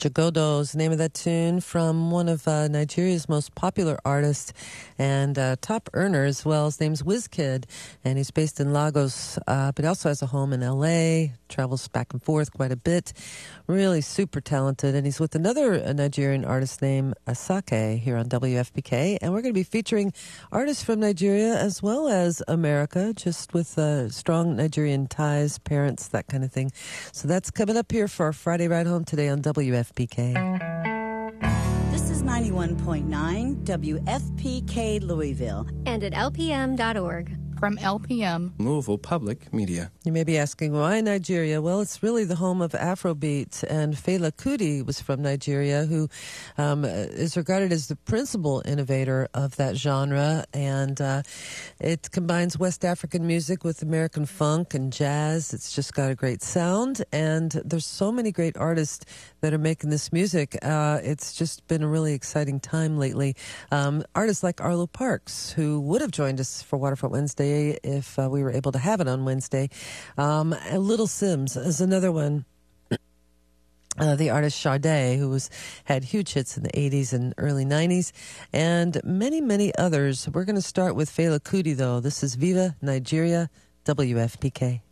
Jagodo's name of that tune, from one of Nigeria's most popular artists and top earner as well. His name's Wizkid, and he's based in Lagos, but he also has a home in L.A., travels back and forth quite a bit. Really super talented, and he's with another Nigerian artist named Asake here on WFPK, and we're going to be featuring artists from Nigeria as well as America, just with strong Nigerian ties, parents, that kind of thing. So that's coming up here for our Friday Ride Home today on WFPK. This is 91.9 WFPK Louisville. And at lpm.org. From LPM Louisville Public Media. You may be asking, why Nigeria? Well, it's really the home of Afrobeat, and Fela Kuti was from Nigeria, who is regarded as the principal innovator of that genre, and it combines West African music with American funk and jazz. It's just got a great sound, and there's so many great artists that are making this music. It's just been a really exciting time lately. Artists like Arlo Parks, who would have joined us for Waterfront Wednesday if we were able to have it on Wednesday. Little Sims is another one. The artist Sade, who had huge hits in the 80s and early 90s, and many, many others. We're going to start with Fela Kuti, though. This is Viva Nigeria, WFPK.